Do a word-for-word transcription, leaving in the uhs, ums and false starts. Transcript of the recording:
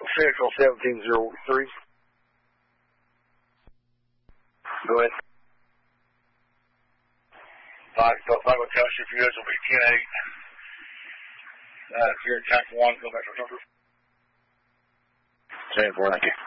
Central seventeen oh three. Go ahead. Five, five, will tell you if you guys will be ten eight. Uh, if you're in Tank one, go back to number. ten four, thank you.